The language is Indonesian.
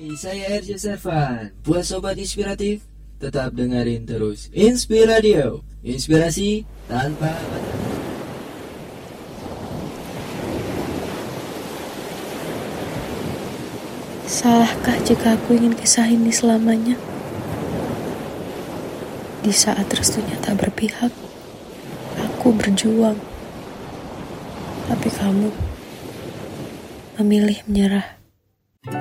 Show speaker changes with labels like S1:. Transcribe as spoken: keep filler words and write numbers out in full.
S1: Hai, saya R J Servan. Buat sobat inspiratif, tetap dengerin terus Inspiradio, inspirasi tanpa batas.
S2: Salahkah jika aku ingin kisah ini selamanya? Di saat restunya tak berpihak, aku berjuang. Tapi kamu memilih menyerah.